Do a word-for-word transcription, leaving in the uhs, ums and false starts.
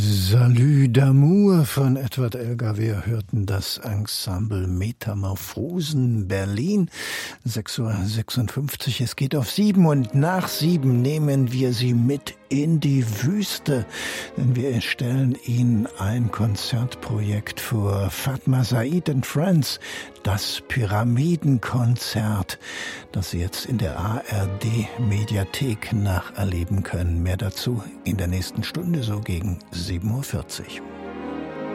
Salut d'amour von Edward Elgar. Wir hörten das Ensemble Metamorphosen Berlin. sechs Uhr sechsundfünfzig, es geht auf sieben und nach sieben nehmen wir Sie mit in die Wüste, denn wir stellen Ihnen ein Konzertprojekt vor. Fatma Said and Friends, das Pyramidenkonzert, das Sie jetzt in der A R D-Mediathek nacherleben können. Mehr dazu in der nächsten Stunde, so gegen sieben Uhr vierzig.